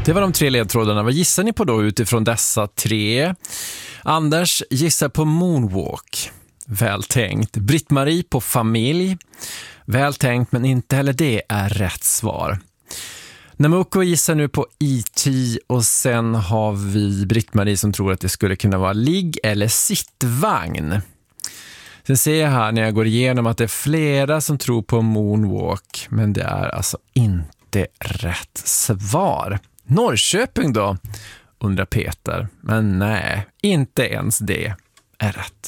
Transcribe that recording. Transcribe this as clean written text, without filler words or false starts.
Det var de 3 ledtrådarna. Vad gissar ni på då utifrån dessa 3? Anders gissar på moonwalk. Väl tänkt. Britt-Marie på familj. Väl tänkt, men inte heller det är rätt svar. Namuko gissar nu på E.T. och sen har vi Britt-Marie som tror att det skulle kunna vara ligg- eller sittvagn. Sen ser jag här när jag går igenom att det är flera som tror på moonwalk, men det är alltså inte rätt svar. Norrköping då, undrar Peter. Men nej, inte ens det är rätt.